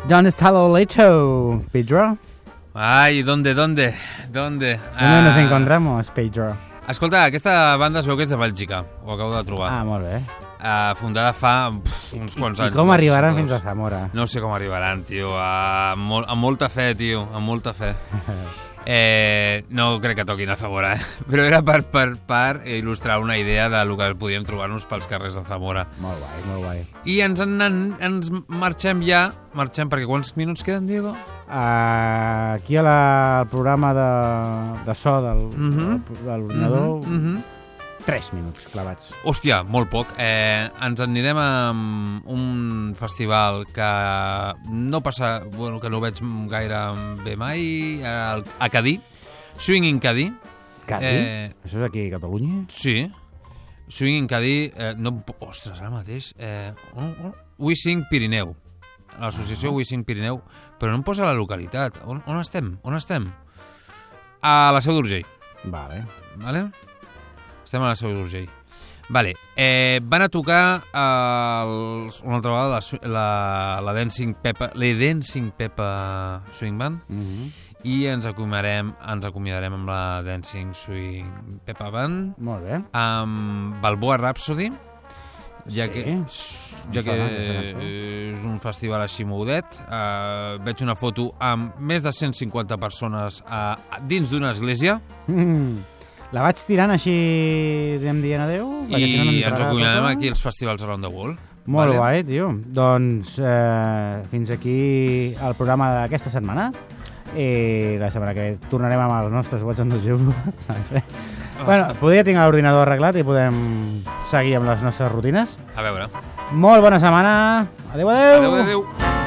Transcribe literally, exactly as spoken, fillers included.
¿Dónde está lo lecho, Pedro? Ai, ¿dónde, dónde, dónde? ¿Dónde nos encontramos, Pedro? Escolta, aquesta banda es veu que és de Bèlgica, ho acabo de trobar. Ah, molt bé. Uh, fundada fa pff, uns quants I, anys. I com arribaran fins a Zamora? No sé com arribaran, tio. Uh, molt, amb molta fe, tio, amb molta fe. Eh, no crec que toquin a Zamora, eh? Però era per, per, per il·lustrar una idea del que podíem trobar-nos pels carrers de Zamora. Molt guai, molt guai. I ens, en, ens marxem ja, marxem perquè quants minuts queden, Diego? Uh, aquí a la, al programa de, de so del, uh -huh. de l'ordinador, uh -huh. uh -huh. tres minuts clavats. Hòstia, molt poc. Eh, ens anirem a un festival que no passa, bueno, que no veig gaire bé mai, a, a Cadí, Swing in Cadí. Cadí? Eh, Això és aquí a Catalunya? Sí. Swing in Cadí, eh, no, ostres, ara mateix, eh, on, on? We Sing Pirineu, l'associació uh-huh. We Sing Pirineu, però no em posa la localitat. On, on estem? On estem? A la Seu d'Urgell. Vale. Vale? Estem a la Seu d'Urgell. Vale. Eh, van a tocar eh, una altra vegada la, la, la Dancing Peppa, la Dancing Peppa Swing Band uh-huh. i ens acomiadarem, ens acomiadarem amb la Dancing Swing Peppa Band. Molt bé. Amb Balboa Rhapsody, ja sí. que, ja que és un festival així mogudet. Eh, veig una foto amb més de cent cinquanta persones eh, dins d'una església. Mm. La vaig tirant així, anem dient adeu. I si no ens acomiadem aquí als festivals around the world. Molt vale. Guai, tio. Doncs eh, fins aquí el programa d'aquesta setmana. I la setmana que tornarem amb els nostres Watch on the Juve. oh. Bueno, podria tenir l'ordinador arreglat i podem seguir amb les nostres rutines. A veure. Molt bona setmana. Adéu, adéu. Adéu, adéu.